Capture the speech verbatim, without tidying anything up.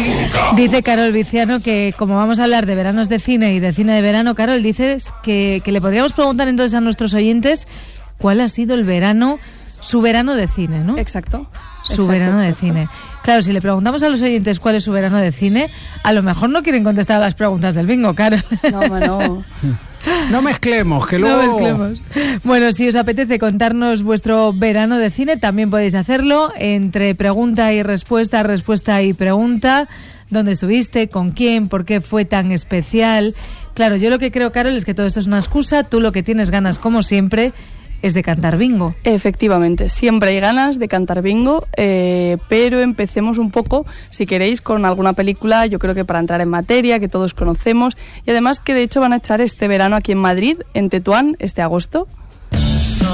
Dice Carol Viciano que como vamos a hablar de veranos de cine y de cine de verano, Carol, dices que, que le podríamos preguntar entonces a nuestros oyentes cuál ha sido el verano, su verano de cine, ¿no? Exacto. Su exacto, verano de exacto. cine. Claro, si le preguntamos a los oyentes cuál es su verano de cine, a lo mejor no quieren contestar a las preguntas del bingo, Carol. No, no. No mezclemos, que No luego... mezclemos. Bueno, si os apetece contarnos vuestro verano de cine, también podéis hacerlo entre pregunta y respuesta, respuesta y pregunta. ¿Dónde estuviste? ¿Con quién? ¿Por qué fue tan especial? Claro, yo lo que creo, Carol, es que todo esto es una excusa. Tú lo que tienes ganas, como siempre, es de cantar bingo. Efectivamente, siempre hay ganas de cantar bingo, eh, pero empecemos un poco, si queréis, con alguna película, yo creo que para entrar en materia, que todos conocemos, y además que de hecho van a echar este verano aquí en Madrid, en Tetuán, este agosto.